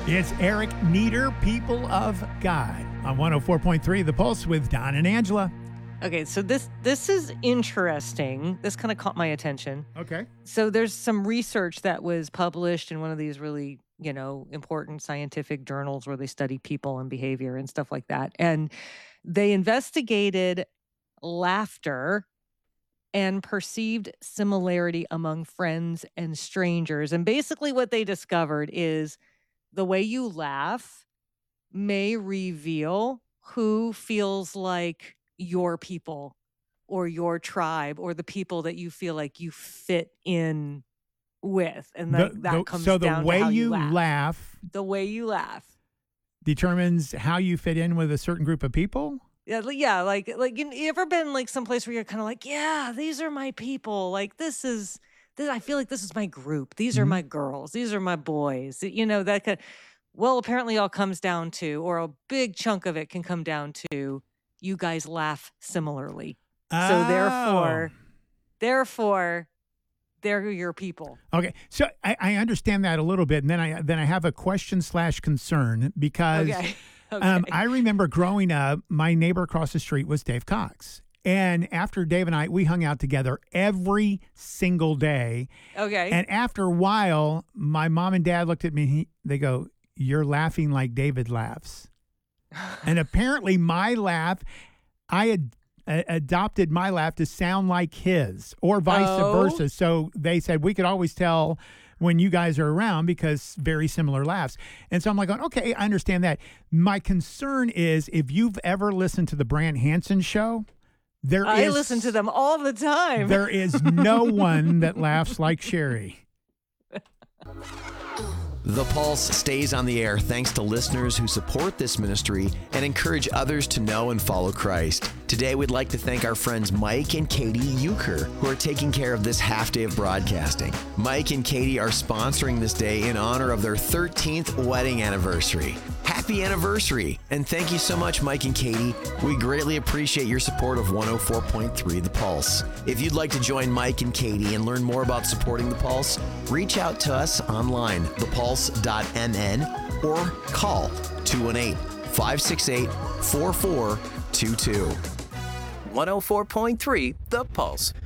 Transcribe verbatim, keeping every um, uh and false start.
It's Eric Nieder, People of God, on one oh four point three The Pulse with Don and Angela. Okay, so this this is interesting. This kind of caught my attention. Okay. So there's some research that was published in one of these really, you know, important scientific journals where they study people and behavior and stuff like that. And they investigated laughter and perceived similarity among friends and strangers. And basically what they discovered is the way you laugh may reveal who feels like your people or your tribe or the people that you feel like you fit in with. And that, The- that the- comes so the down way to how you you laugh. laugh The way you laugh. determines how you fit in with a certain group of people? Yeah, li- yeah, like like you, you ever been like someplace where you're kind of like, yeah, these are my people. Like this is this. I feel like this is my group. These are Mhm. my girls. These are my boys. You know that. Could, well, apparently, all comes down to, or a big chunk of it can come down to, you guys laugh similarly. So therefore, Oh. therefore, they're your people. Okay, so I, I understand that a little bit, and then I then I have a question slash concern because Okay. Okay. um, I remember growing up, my neighbor across the street was Dave Cox, and after Dave and I, we hung out together every single day. okay. And after a while, my mom and dad looked at me. He, they go, "You're laughing like David laughs," and apparently, my laugh, I had uh, adopted my laugh to sound like his, or vice Oh. versa. So they said we could always tell when you guys are around because very similar laughs. And so I'm like, okay, I understand that. My concern is if you've ever listened to the Brant Hansen show, there I is listen to them all the time. there is no one that laughs like Sherry. The Pulse stays on the air thanks to listeners who support this ministry and encourage others to know and follow Christ. Today, we'd like to thank our friends Mike and Katie Euchre, who are taking care of this half day of broadcasting. Mike and Katie are sponsoring this day in honor of their thirteenth wedding anniversary. Happy anniversary! And thank you so much, Mike and Katie. We greatly appreciate your support of one oh four point three The Pulse. If you'd like to join Mike and Katie and learn more about supporting The Pulse, reach out to us online, the pulse dot m n, or call two one eight, five six eight, four four two two. one oh four point three The Pulse.